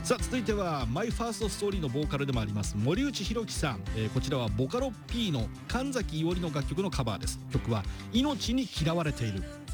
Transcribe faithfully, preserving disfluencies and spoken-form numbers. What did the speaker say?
さあ続いてはマイファーストストーリーのボーカルでもあります森内弘樹さん、えー、こちらはボカロ P の神崎伊織の楽曲のカバーです。曲は命に嫌われている。